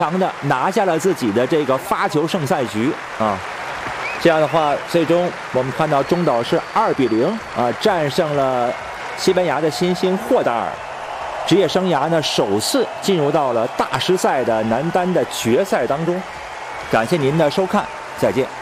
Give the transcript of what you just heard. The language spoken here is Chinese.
强的拿下了自己的这个发球胜赛局啊。这样的话，最终我们看到中岛是2-0啊战胜了西班牙的新星霍达尔，职业生涯呢首次进入到了大师赛的男单的决赛当中。感谢您的收看，再见。